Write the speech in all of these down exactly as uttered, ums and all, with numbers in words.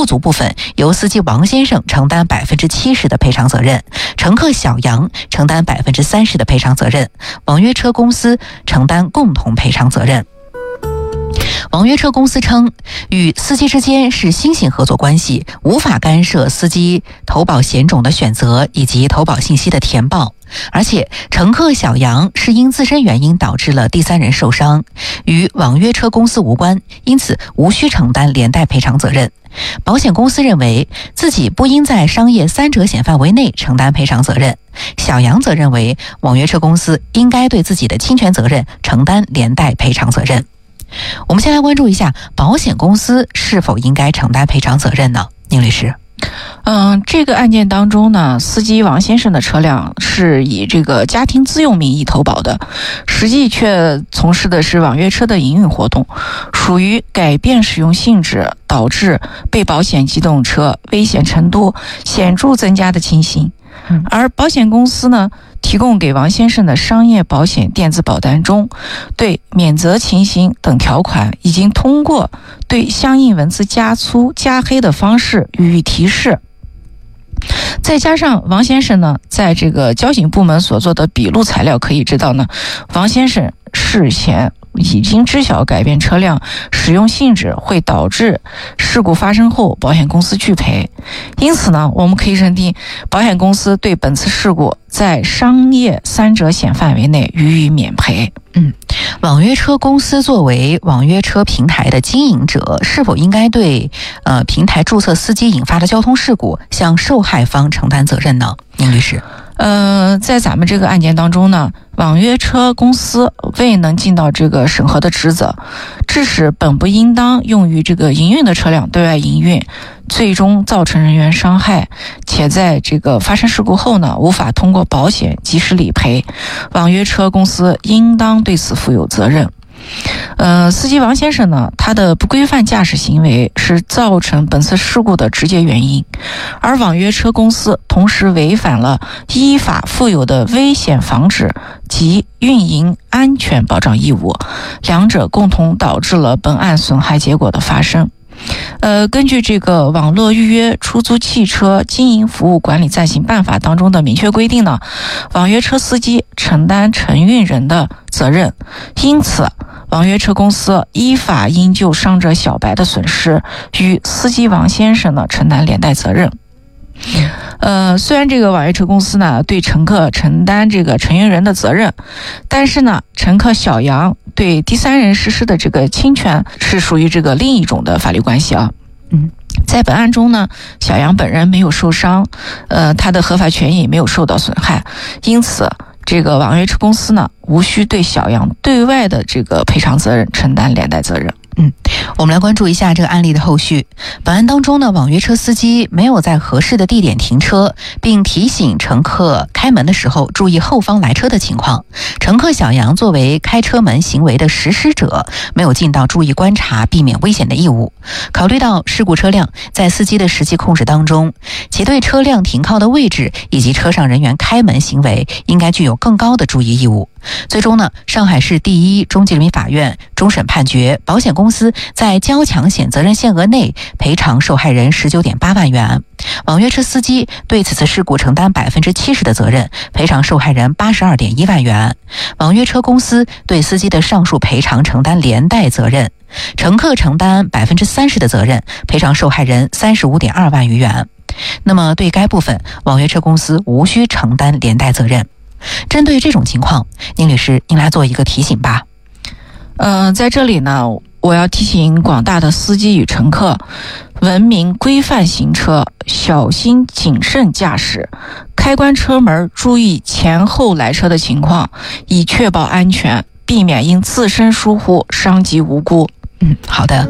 后足部分由司机王先生承担百分之七十的赔偿责任，乘客小杨承担百分之三十的赔偿责任，网约车公司承担共同赔偿责任。网约车公司称，与司机之间是新型合作关系，无法干涉司机投保险种的选择以及投保信息的填报。而且乘客小杨是因自身原因导致了第三人受伤，与网约车公司无关，因此无需承担连带赔偿责任。保险公司认为自己不应在商业三者险范围内承担赔偿责任，小杨则认为网约车公司应该对自己的侵权责任承担连带赔偿责任。我们先来关注一下保险公司是否应该承担赔偿责任呢？宁律师。 嗯，这个案件当中呢，司机王先生的车辆是以这个家庭自用名义投保的，实际却从事的是网约车的营运活动，属于改变使用性质导致被保险机动车危险程度显著增加的情形。而保险公司呢，提供给王先生的商业保险电子保单中，对免责情形等条款已经通过对相应文字加粗加黑的方式予以提示。再加上王先生呢，在这个交警部门所做的笔录材料可以知道呢，王先生事前已经知晓改变车辆使用性质会导致事故发生后保险公司拒赔，因此呢，我们可以认定保险公司对本次事故在商业三者险范围内予以免赔。 嗯，网约车公司作为网约车平台的经营者，是否应该对呃平台注册司机引发的交通事故向受害方承担责任呢？宁律师。 呃，在咱们这个案件当中呢，网约车公司未能尽到这个审核的职责，致使本不应当用于这个营运的车辆对外营运，最终造成人员伤害，且在这个发生事故后呢，无法通过保险及时理赔，网约车公司应当对此负有责任。呃，司机王先生呢，他的不规范驾驶行为是造成本次事故的直接原因，而网约车公司同时违反了依法负有的危险防止及运营安全保障义务，两者共同导致了本案损害结果的发生。呃，根据这个网络预约出租汽车经营服务管理暂行办法当中的明确规定呢，网约车司机承担承运人的责任，因此网约车公司依法应就伤者小白的损失与司机王先生呢承担连带责任。呃，虽然这个网约车公司呢对乘客承担这个承运人的责任，但是呢，乘客小杨对第三人实施的这个侵权是属于这个另一种的法律关系啊。嗯，在本案中呢，小杨本人没有受伤，呃，他的合法权益没有受到损害，因此这个网约车公司呢，无需对小杨对外的这个赔偿责任承担连带责任。 嗯，我们来关注一下这个案例的后续。本案当中呢，网约车司机没有在合适的地点停车，并提醒乘客开门的时候注意后方来车的情况。乘客小杨作为开车门行为的实施者，没有尽到注意观察、避免危险的义务。考虑到事故车辆在司机的实际控制当中，其对车辆停靠的位置以及车上人员开门行为应该具有更高的注意义务。最终呢，上海市第一中级人民法院终审判决保险公司在交强险责任限额内赔偿受害人 十九点八万元，网约车司机对此次事故承担 百分之七十 的责任，赔偿受害人 八十二点一万元，网约车公司对司机的上述赔偿承担连带责任，乘客承担 百分之三十 的责任，赔偿受害人 三十五点二万余元。那么对该部分，网约车公司无需承担连带责任。针对这种情况，宁律师，您来做一个提醒吧。 嗯、呃，在这里呢，我要提醒广大的司机与乘客，文明规范行车，小心谨慎驾驶，开关车门，注意前后来车的情况，以确保安全，避免因自身疏忽伤及无辜。 嗯，好的。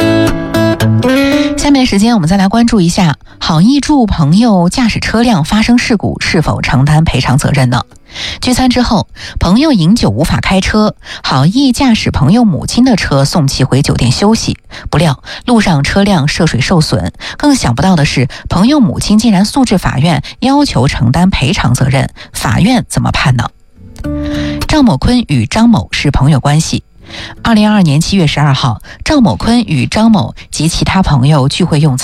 下面的时间我们再来关注一下，好意助朋友驾驶车辆发生事故是否承担赔偿责任呢？聚餐之后，朋友饮酒无法开车，好意驾驶朋友母亲的车送其回酒店休息，不料路上车辆涉水受损，更想不到的是，朋友母亲竟然诉至法院，要求承担赔偿责任，法院怎么判呢？赵某坤与张某是朋友关系。二零二二年七月十二号，赵某坤与张某及其他朋友聚会用餐。